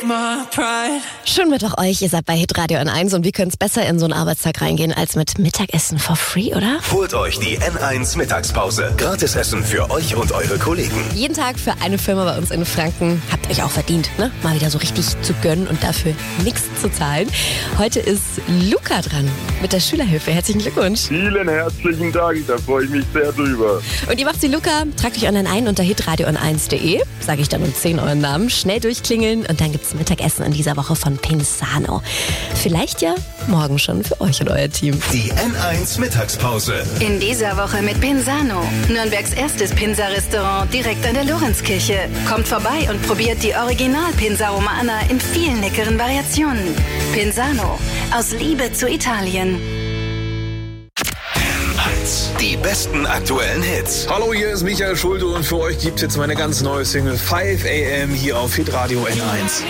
Schön mit auch euch, ihr seid bei Hitradio N1 und wie könnte es besser in so einen Arbeitstag reingehen als mit Mittagessen for free, oder? Holt euch die N1 Mittagspause. Gratisessen für euch und eure Kollegen. Jeden Tag für eine Firma bei uns in Franken. Habt euch auch verdient, ne? Mal wieder so richtig zu gönnen und dafür nichts zu zahlen. Heute ist Luca dran mit der Schülerhilfe. Herzlichen Glückwunsch. Vielen herzlichen Dank, da freue ich mich sehr drüber. Und ihr macht sie Luca, tragt euch online ein unter hitradio-n1.de. Sage ich dann um 10 euren Namen. Schnell durchklingeln und dann gibt's Mittagessen in dieser Woche von Pensano. Vielleicht ja morgen schon für euch und euer Team. Die N1 Mittagspause. In dieser Woche mit Pensano. Nürnbergs erstes Pinsa-Restaurant direkt an der Lorenzkirche. Kommt vorbei und probiert die Original-Pinsa Romana in vielen leckeren Variationen. Pensano. Aus Liebe zu Italien. Die besten aktuellen Hits. Hallo, hier ist Michael Schulte und für euch gibt es jetzt meine ganz neue Single 5 AM hier auf Hitradio N1.